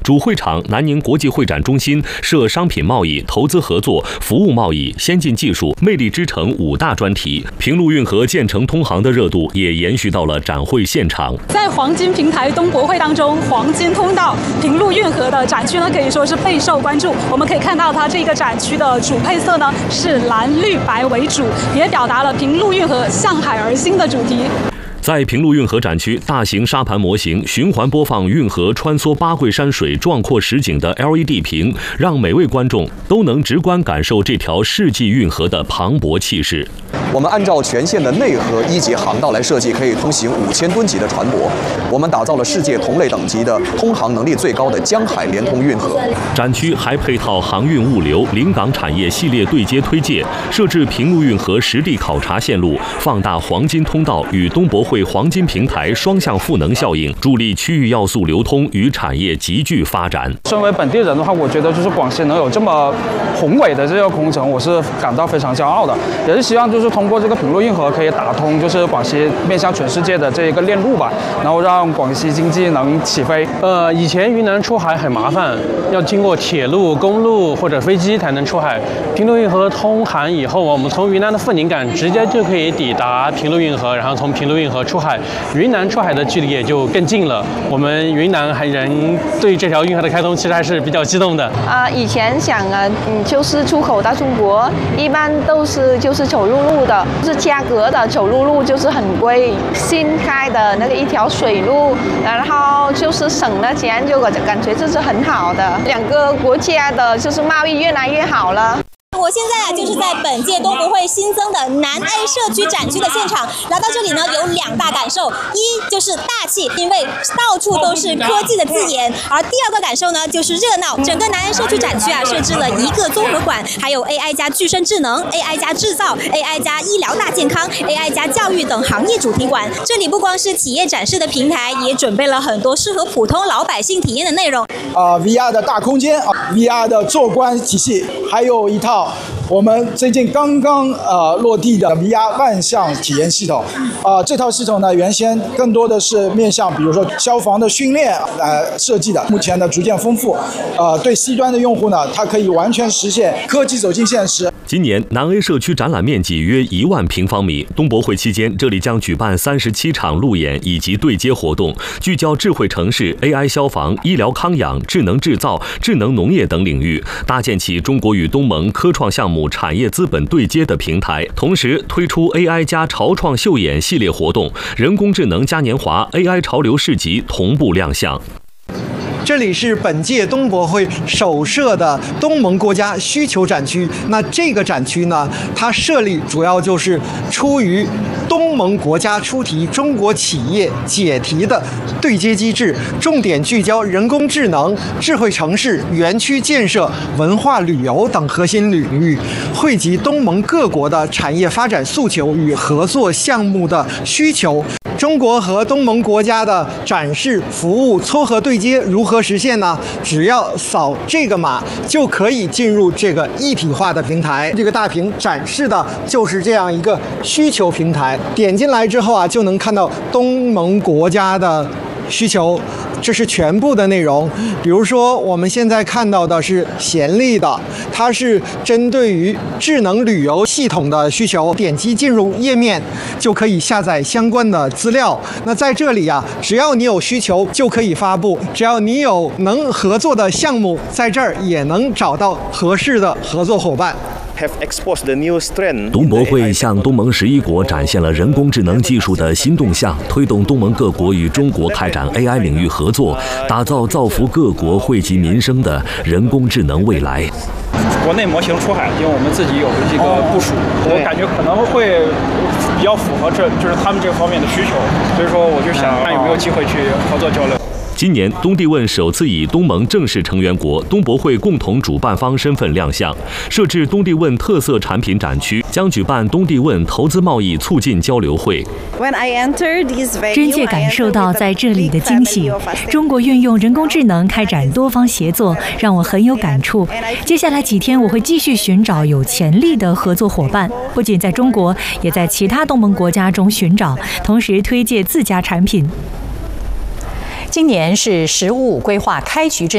主会场南宁国际会展中心设商品贸易、投资合作、服务贸易、先进技术、魅力之城5大专题。平陆运河建成通航的热度也延续到了展会现场。 在黄金平台东博会当中，黄金通道平陆运河的展区呢，可以说是备受关注。我们可以看到，它这个展区的主配色呢是蓝、绿、白为主，也表达了平陆运河向海而兴的主题。 在平陆运河展区，大型沙盘模型循环播放运河穿梭八桂山水壮阔实景的 LED 屏，让每位观众都能直观感受这条世纪运河的磅礴气势。 我们按照全线的内河1级航道来设计，可以通行5000吨级的船舶。我们打造了世界同类等级的通航能力最高的江海联通运河。 展区还配套航运物流、临港产业系列对接推介，设置平陆运河实地考察线路，放大黄金通道与东博会黄金平台双向赋能效应，助力区域要素流通与产业集聚发展。 身为本地人的话，我觉得就是广西能有这么宏伟的这个工程，我是感到非常骄傲的，也是希望就是通过这个平陆运河可以打通就是广西面向全世界的这一个链路吧，然后让广西经济能起飞。 以前云南出海很麻烦，要经过铁路、公路或者飞机才能出海。平陆运河通航以后，我们从云南的凤宁港直接就可以抵达平陆运河，然后从平陆运河出海，云南出海的距离也就更近了。我们云南人对这条运河的开通其实还是比较激动的。 以前想就是出口到中国，一般都是就是走陆路的，是价格的，走陆路就是很贵。新开的那个一条水路，然后就是省了钱，就感觉这是很好的，两个国家的就是贸易越来越好了。 我现在就是在本届东博会新增的南 A 社区展区的现场，来到这里呢有2大感受，一就是大气，因为到处都是科技的字眼，而第2个感受呢就是热闹。整个南 A 社区展区设置了1个综合馆，还有 AI 加具身智能、AI 加制造、AI 加医疗大健康、AI 加教育等行业主题馆。这里不光是企业展示的平台，也准备了很多适合普通老百姓体验的内容。 VR 的大空间，VR 的做官体系，还有一套我们最近刚刚落地的 VR 万象体验系统。这套系统呢，原先更多的是面向比如说消防的训练设计的，目前呢逐渐丰富。对 C 端的用户呢，它可以完全实现科技走进现实。 今年南 A 社区展览面积约1万平方米，东博会期间，这里将举办37场路演以及对接活动，聚焦智慧城市、AI 消防、医疗康养、智能制造、智能农业等领域，搭建起中国与东盟科创项目产业资本对接的平台。同时推出 AI 加潮创秀演系列活动，人工智能嘉年华、AI 潮流市集同步亮相。 这里是本届东博会首设的东盟国家需求展区。那这个展区呢，它设立主要就是出于东盟国家出题、中国企业解题的对接机制，重点聚焦人工智能、智慧城市、园区建设、文化旅游等核心领域，汇集东盟各国的产业发展诉求与合作项目的需求。中国和东盟国家的展示、服务撮合对接如何实现呢？只要扫这个码就可以进入这个一体化的平台。这个大屏展示的就是这样一个需求平台，点进来之后就能看到东盟国家的需求，这是全部的内容。比如说我们现在看到的是贤利的，它是针对于智能旅游系统的需求，点击进入页面就可以下载相关的资料。那在这里只要你有需求就可以发布，只要你有能合作的项目，在这儿也能找到合适的合作伙伴。 东博会向东盟11国展现了人工智能技术的新动向，推动东盟各国与中国开展 AI 领域合作，打造造福各国、惠及民生的人工智能未来。 国内模型出海，因为我们自己有这个部署，我感觉可能会比较符合就是他们这方面的需求，所以说我就想看有没有机会去合作交流。 今年东帝汶首次以东盟正式成员国、东博会共同主办方身份亮相，设置东帝汶特色产品展区，将举办东帝汶投资贸易促进交流会。 真切感受到在这里的惊喜，中国运用人工智能开展多方协作，让我很有感触。接下来几天我会继续寻找有潜力的合作伙伴，不仅在中国，也在其他东盟国家中寻找，同时推介自家产品。 今年是“十五”规划开局之